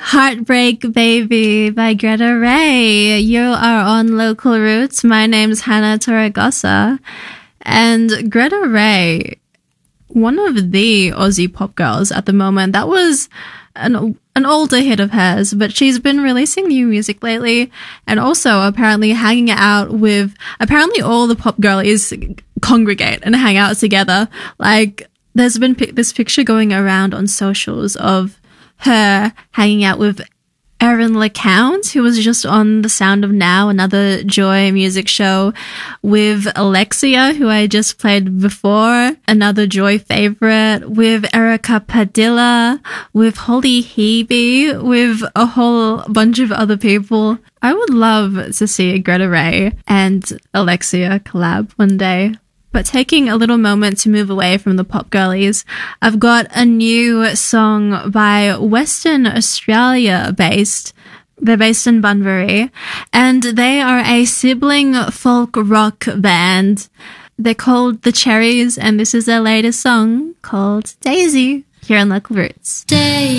Heartbreak Baby by Greta Ray. You are on Local Roots. My name's Hannah Torregosa. And Greta Ray, one of the Aussie pop girls at the moment. That was an older hit of hers, but she's been releasing new music lately and also apparently hanging out with, apparently all the pop girlies congregate and hang out together. Like, there's been this picture going around on socials of her hanging out with Erin LeCount, who was just on The Sound of Now, another Joy music show, with Alexia, who I just played before, another Joy favorite, with Erica Padilla, with Holly Hebe, with a whole bunch of other people. I would love to see a Greta Ray and Alexia collab one day. But taking a little moment to move away from the pop girlies, I've got a new song by Western Australia based. They're based in Bunbury, and they are a sibling folk rock band. They're called The Cherries, and this is their latest song called Daisy, here on Local Roots. Daisy.